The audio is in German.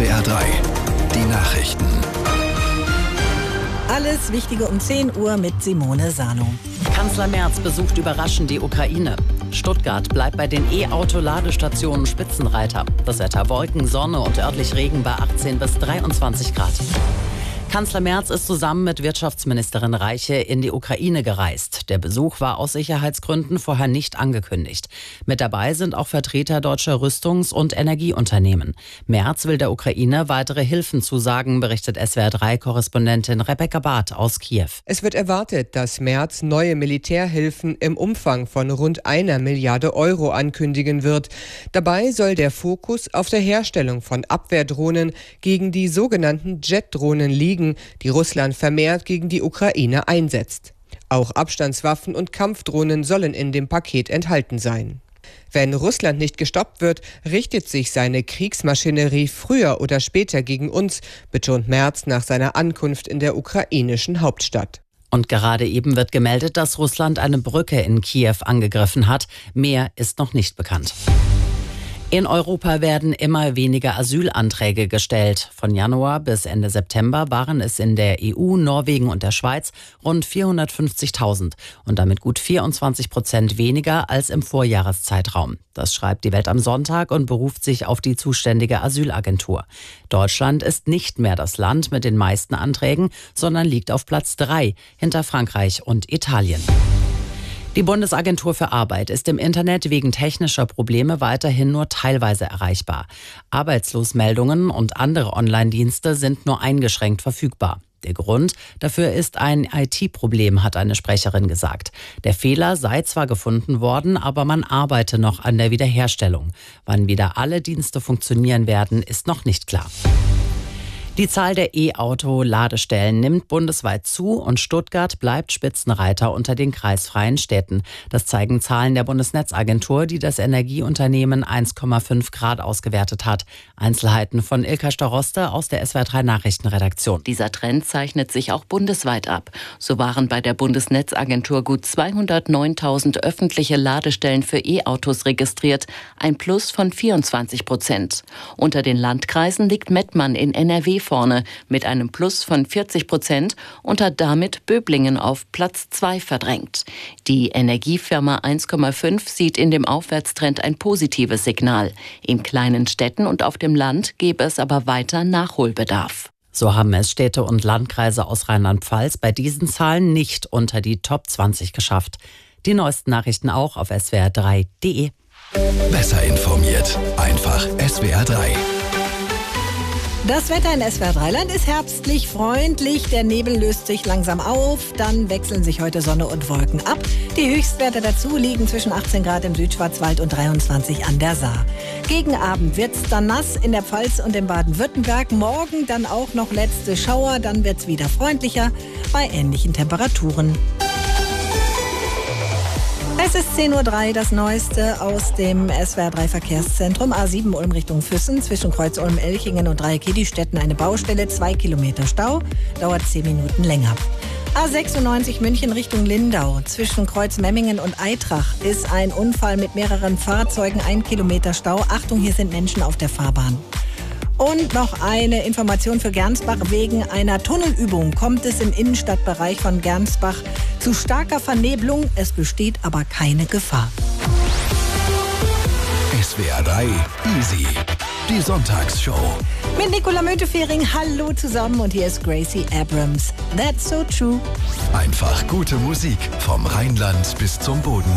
SWR 3, die Nachrichten. Alles Wichtige um 10 Uhr mit Simone Sano. Kanzler Merz besucht überraschend die Ukraine. Stuttgart bleibt bei den E-Auto-Ladestationen Spitzenreiter. Das Wetter: Wolken, Sonne und örtlich Regen bei 18 bis 23 Grad. Kanzler Merz ist zusammen mit Wirtschaftsministerin Reiche in die Ukraine gereist. Der Besuch war aus Sicherheitsgründen vorher nicht angekündigt. Mit dabei sind auch Vertreter deutscher Rüstungs- und Energieunternehmen. Merz will der Ukraine weitere Hilfen zusagen, berichtet SWR3-Korrespondentin Rebecca Barth aus Kiew. Es wird erwartet, dass Merz neue Militärhilfen im Umfang von rund 1 Milliarde Euro ankündigen wird. Dabei soll der Fokus auf der Herstellung von Abwehrdrohnen gegen die sogenannten Jet-Drohnen liegen, die Russland vermehrt gegen die Ukraine einsetzt. Auch Abstandswaffen und Kampfdrohnen sollen in dem Paket enthalten sein. Wenn Russland nicht gestoppt wird, richtet sich seine Kriegsmaschinerie früher oder später gegen uns, betont Merz nach seiner Ankunft in der ukrainischen Hauptstadt. Und gerade eben wird gemeldet, dass Russland eine Brücke in Kiew angegriffen hat. Mehr ist noch nicht bekannt. In Europa werden immer weniger Asylanträge gestellt. Von Januar bis Ende September waren es in der EU, Norwegen und der Schweiz rund 450.000 und damit gut 24% weniger als im Vorjahreszeitraum. Das schreibt die Welt am Sonntag und beruft sich auf die zuständige Asylagentur. Deutschland ist nicht mehr das Land mit den meisten Anträgen, sondern liegt auf Platz 3 hinter Frankreich und Italien. Die Bundesagentur für Arbeit ist im Internet wegen technischer Probleme weiterhin nur teilweise erreichbar. Arbeitslosmeldungen und andere Online-Dienste sind nur eingeschränkt verfügbar. Der Grund dafür ist ein IT-Problem, hat eine Sprecherin gesagt. Der Fehler sei zwar gefunden worden, aber man arbeite noch an der Wiederherstellung. Wann wieder alle Dienste funktionieren werden, ist noch nicht klar. Die Zahl der E-Auto-Ladestellen nimmt bundesweit zu und Stuttgart bleibt Spitzenreiter unter den kreisfreien Städten. Das zeigen Zahlen der Bundesnetzagentur, die das Energieunternehmen 1,5 Grad ausgewertet hat. Einzelheiten von Ilka Staroste aus der SWR3 Nachrichtenredaktion. Dieser Trend zeichnet sich auch bundesweit ab. So waren bei der Bundesnetzagentur gut 209.000 öffentliche Ladestellen für E-Autos registriert, ein Plus von 24%. Unter den Landkreisen liegt Mettmann in NRW vorne mit einem Plus von 40% und hat damit Böblingen auf Platz 2 verdrängt. Die Energiefirma 1,5 sieht in dem Aufwärtstrend ein positives Signal. In kleinen Städten und auf dem Land gäbe es aber weiter Nachholbedarf. So haben es Städte und Landkreise aus Rheinland-Pfalz bei diesen Zahlen nicht unter die Top 20 geschafft. Die neuesten Nachrichten auch auf swr3.de. Besser informiert, einfach SWR 3. Das Wetter in SWR3-Land ist herbstlich, freundlich. Der Nebel löst sich langsam auf. Dann wechseln sich heute Sonne und Wolken ab. Die Höchstwerte dazu liegen zwischen 18 Grad im Südschwarzwald und 23 an der Saar. Gegen Abend wird's dann nass in der Pfalz und in Baden-Württemberg. Morgen dann auch noch letzte Schauer. Dann wird's wieder freundlicher bei ähnlichen Temperaturen. Es ist 10.03 Uhr, das Neueste aus dem SWR3-Verkehrszentrum. A7 Ulm Richtung Füssen, zwischen Kreuz Ulm-Elchingen und Dreieck-Edestetten eine Baustelle, 2 Kilometer Stau, dauert 10 Minuten länger. A96 München Richtung Lindau, zwischen Kreuz Memmingen und Eitrach ist ein Unfall mit mehreren Fahrzeugen, 1 Kilometer Stau. Achtung, hier sind Menschen auf der Fahrbahn. Und noch eine Information für Gernsbach. Wegen einer Tunnelübung kommt es im Innenstadtbereich von Gernsbach zu starker Vernebelung. Es besteht aber keine Gefahr. SWR 3 Easy, die Sonntagsshow. Mit Nicola Müntefering, hallo zusammen und hier ist Gracie Abrams. That's so true. Einfach gute Musik vom Rheinland bis zum Bodensee.